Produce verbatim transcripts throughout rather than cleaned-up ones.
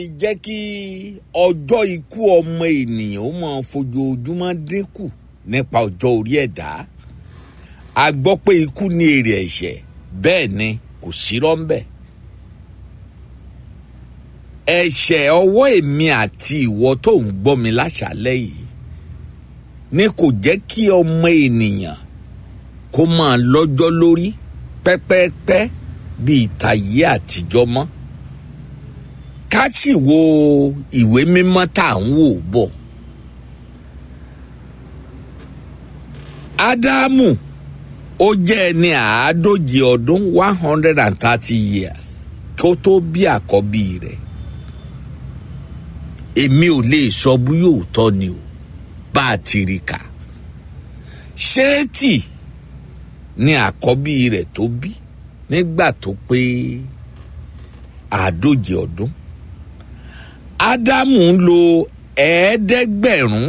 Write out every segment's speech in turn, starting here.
jẹ́ kí ọjọ́ ikú ọmọ ènìyàn ó máa fojoojúmọ́ dínkù nípa ọjọ́ orí ẹ̀dá. A gbọ́ pé ikú ni èrè ẹ̀ṣẹ̀, bẹ́ẹ̀ ni kò sírọ́ ń bẹ̀. Ẹ̀ṣẹ̀ ọwọ́ èmi àti ìwọ tó ń gbọ́ mi láṣálẹ́ yìí ni kò jẹ́ kí ọmọ ènìyàn kó máa lọ́jọ́ lórí pẹ́pẹ́pẹ́ bíi tayé àtijọ́ mọ́. Ká sì wo ìwé mímọ́ tá à ń wò bọ̀. Ádámù ó jẹ́ ẹni àádóje ọdún one hundred and thirty years kó tó bí àkọ́bí rẹ̀. Èmi ò lè sọ bí yóò tọ́ ni o bá a ti rí kà. Ṣéètì ni àkọ́bí rẹ̀ tó bí nígbà tó pé àádóje ọdún. Ádámù ń lo ẹ̀ẹ́dẹ́gbẹ̀rún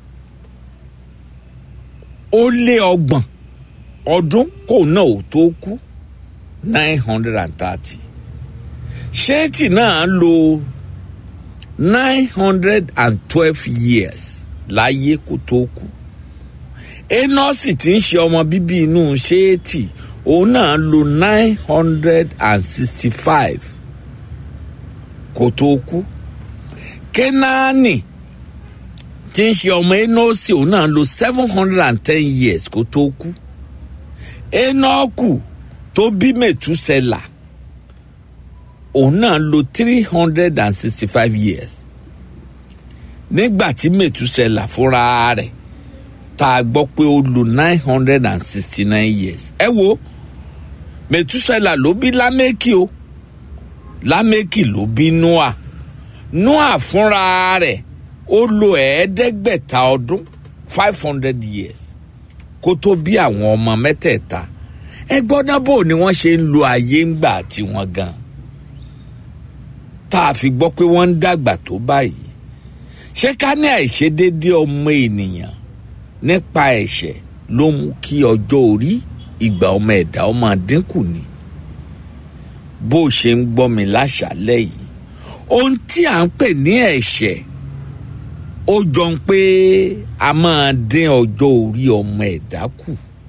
ó lé ọgbọ̀n ọdún kó náà ò tó kú nine hundred and thirty. Ṣéètì náà lo nine hundred and twelve years láyé kó tó kú. Énọ́sì tí ń ṣe ọmọ bíbí inú Ṣéètì òun náà lo nine hundred and sixty-five kó tó kú. Kénáánì tí ń ṣe ọmọ Énọ́sì òun náà lo seven hundred and ten years kó tó kú. Énọ́kù tó bí Mètúsẹ́là òun náà lo three hundred and sixty-five years. Nígbà tí Mètúsẹ́là fúnra rẹ̀ tá a gbọ́ pé ó lo nine hundred and sixty-nine years. Ẹ wo Mètúsẹ́là ló bí Lámékì o, Lámékì ló bí Nóà. Nóà fúnra rẹ̀ ó lo ẹ̀ẹ́dẹ́gbẹ̀ta ọdún five hundred years kó tó bí àwọn ọmọ mẹ́tẹ̀ẹ̀ta. Ẹ gbọ́dọ̀ bò ni wọ́n ṣe ń lo ayé ńgbà tiwọn gan tá a fi gbọ́ pé wọ́n ń dàgbà tó báyìí. Ṣé ká ní àìṣedéédé ọmọ ènìyàn nípa ẹ̀ṣẹ̀ ló mú kí ọjọ́ orí ìgbà ọmọ ẹ̀dá ó máa dínkù ni? Bó ṣe ń gbọ́ mi láṣálẹ́ yìí, ohun tí à ń pè ní ẹ̀ṣẹ̀ ó jọ ń pé a máa dín ọjọ́ orí ọmọ ẹ̀dá kù.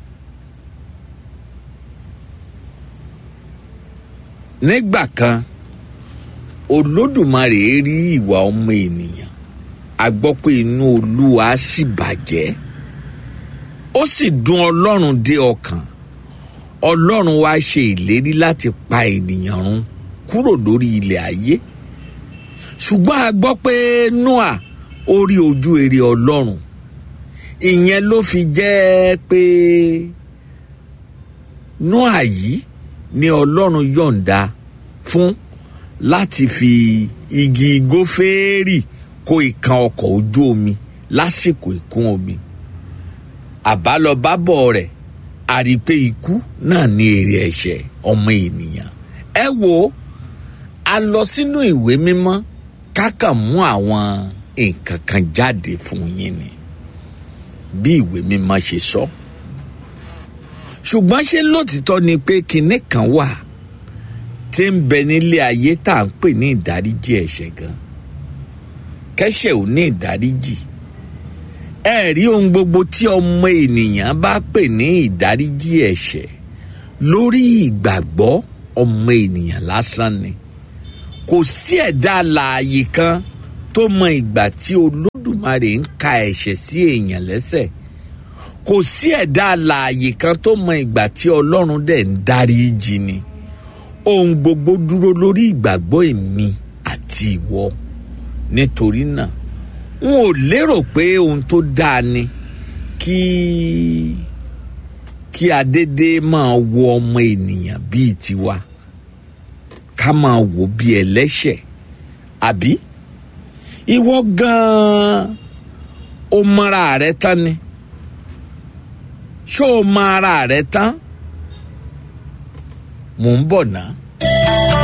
Nígbà kan Olódùmarè rí ìwà ọmọ ènìyàn, a gbọ́ pé inú Olúwa sì bàjẹ́, ó sì dùn Ọlọ́run dé ọkàn. Ọlọ́run wá ṣe ìlérí láti pa ènìyàn run kúrò lórí ilẹ̀ ayé. Ṣùgbọ́n a gbọ́ pé Nóà ó rí ojú rere Ọlọ́run. Ìyẹn ló fi jẹ́ pé Nóà yìí ni Ọlọ́run yọ̀ǹda fún láti fi igi góférì kó ìkan ọkọ̀ ojú omi lásìkò ìkún omi. Àbálọbábọ̀ rẹ̀ a rí pé ikú náà ní èrè ẹ̀ṣẹ̀ ọmọ ènìyàn. Ẹ wo, a lọ sínú ìwé mímọ́ kákà mú àwọn nǹkan kan jáde fún yín ni bí ìwé mímọ́ ṣe sọ. Ṣùgbọ́n ṣé lótìtọ́ ni pé kinní kan wà tí ń bẹ nílé ayé tá à ń pè ní ìdáríjì ẹ̀ṣẹ̀ gan? Kẹ́ṣẹ̀ ò ní ìdáríjì. Ẹ rí ohun gbogbo tí ọmọ ènìyàn bá pè ní ìdáríjì ẹ̀ṣẹ̀ lórí ìgbàgbọ́ ọmọ ènìyàn lásán ni. Kò sí ẹ̀dá alààyè kan tó mọ ìgbà tí Olódùmarè ń ka ẹ̀ṣẹ̀ sí èèyàn lẹ́sẹ̀. Kò sí ẹ̀dá alààyè kan tó mọ ìgbà tí Ọlọ́run dẹ̀ ń dáríjì ni. Ohun gbogbo dúró lórí ìgbàgbọ́ èmi àti ìwọ. Nítorí náà n ò lérò pé ohun tó dáa ni kí kí adédé máa wo ọmọ ènìyàn bíi tiwa, ká máa wò bí ẹlẹ́ṣẹ̀. Àbí ìwọ gan-an ó mọra rẹ tán ni? Ṣó o mọ ara rẹ tán? Mò ń bọ̀ náà.